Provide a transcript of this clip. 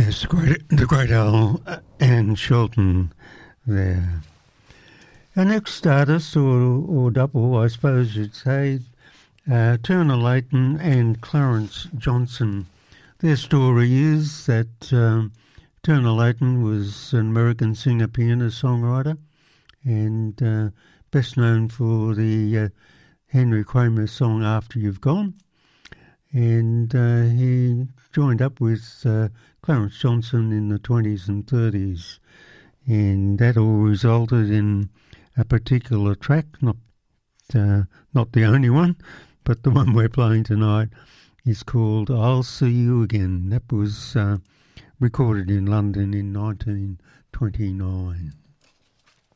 Yes, the great Al and Shelton there. Our next artist, or double, I suppose you'd say, Turner Layton and Clarence Johnson. Their story is that Turner Layton was an American singer, pianist, songwriter, and best known for the Henry Kramer song After You've Gone. And he joined up with Clarence Johnson in the 20s and 30s, and that all resulted in a particular track, not the only one, but the one we're playing tonight is called I'll See You Again. That was recorded in London in 1929.